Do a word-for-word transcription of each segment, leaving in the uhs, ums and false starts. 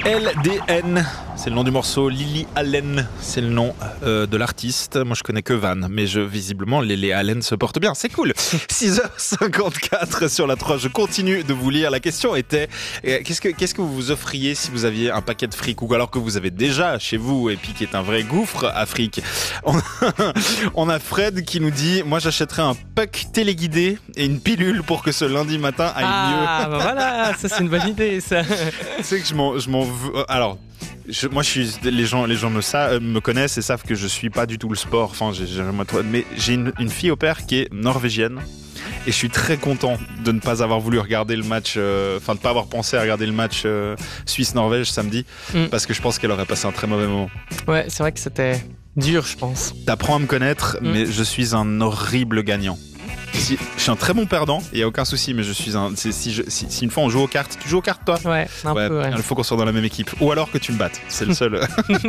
L D N, c'est le nom du morceau. Lily Allen, c'est le nom euh, de l'artiste. Moi, je connais que Van, mais je, visiblement, Lily Allen se porte bien. C'est cool. six heures cinquante-quatre sur la trois. Je continue de vous lire. La question était, euh, qu'est-ce que, qu'est-ce que vous vous offriez si vous aviez un paquet de fric ou alors que vous avez déjà chez vous et puis qui est un vrai gouffre à fric. On a, on a Fred qui nous dit, moi, j'achèterais un puck téléguidé et une pilule pour que ce lundi matin aille ah, mieux. Ah, bah voilà, ça c'est une bonne idée, ça. Tu sais que je m'en, je m'en veux. Alors. Je, moi, je suis, les gens, les gens me, sa, me connaissent et savent que je suis pas du tout le sport. Enfin, j'ai, j'ai, mais j'ai une, une fille au père qui est norvégienne et je suis très content de ne pas avoir voulu regarder le match, enfin euh, de ne pas avoir pensé à regarder le match euh, Suisse-Norvège samedi, mm. parce que je pense qu'elle aurait passé un très mauvais moment. Ouais, c'est vrai que c'était dur, je pense. T'apprends à me connaître, mm. mais je suis un horrible gagnant. Si, je suis un très bon perdant, il n'y a aucun souci, mais je suis un. Si, si, si, si une fois on joue aux cartes, tu joues aux cartes toi ? Ouais, un ouais, peu. Ouais. Il faut qu'on soit dans la même équipe. Ou alors que tu me battes, c'est le seul.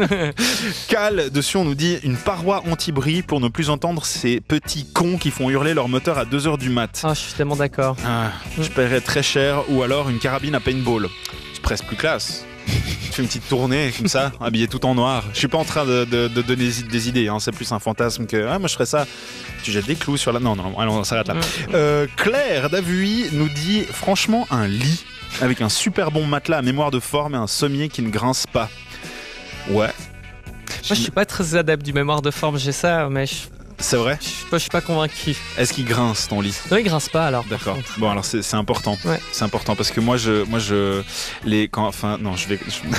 Cal, dessus, on nous dit une paroi anti-bruit pour ne plus entendre ces petits cons qui font hurler leur moteur à deux heures du mat. Ah, je suis tellement d'accord. Ah, je paierais très cher, ou alors une carabine à paintball. C'est presque plus classe. Tu fais une petite tournée comme ça, habillé tout en noir. Je suis pas en train de, de, de donner des idées, hein. C'est plus un fantasme que ah, moi je ferais ça. Tu jettes des clous sur la. Non, non, allons, on s'arrête là. Euh, Claire Davuy nous dit franchement un lit avec un super bon matelas à mémoire de forme et un sommier qui ne grince pas. Ouais. Moi je suis pas très adepte du mémoire de forme, j'ai ça, mais je... C'est vrai ? Je suis pas, je suis pas convaincu. Est-ce qu'il grince ton lit ? Non, il grince pas alors. D'accord. Bon, alors c'est, c'est important. Ouais. C'est important parce que moi, je, moi, je, les, quand, enfin, non, je vais.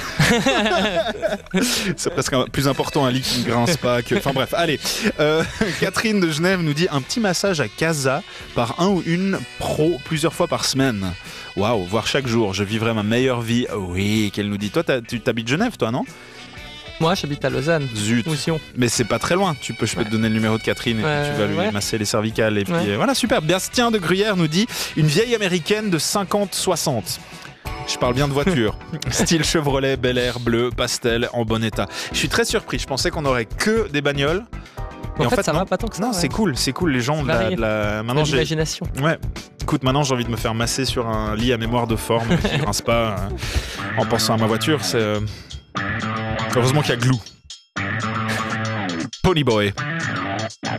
Je... c'est presque un, plus important un lit qui ne grince pas que. Enfin bref, allez. Euh, Catherine de Genève nous dit un petit massage à casa par un ou une pro plusieurs fois par semaine. Waouh, voire chaque jour. Je vivrai ma meilleure vie. Oui, qu'elle nous dit. Toi, tu t'habites Genève, toi, non ? Moi, j'habite à Lausanne. Zut. Mais c'est pas très loin. Tu peux, je peux ouais. te donner le numéro de Catherine et euh, puis tu vas lui ouais. masser les cervicales. Et puis ouais. euh, voilà, super. Bastien de Gruyère nous dit une vieille américaine de cinquante soixante. Je parle bien de voiture. Style Chevrolet, Bel Air, bleu, pastel, en bon état. Je suis très surpris. Je pensais qu'on aurait que des bagnoles. En, en fait, fait, ça non. va pas tant que ça. Non, ouais. c'est cool. C'est cool. Les gens de la, de la... Maintenant, j'ai l'imagination. Ouais. Écoute, maintenant j'ai envie de me faire masser sur un lit à mémoire de forme qui ne grince pas euh, en pensant à ma voiture. C'est euh... heureusement qu'il y a Glou. Pony Boy.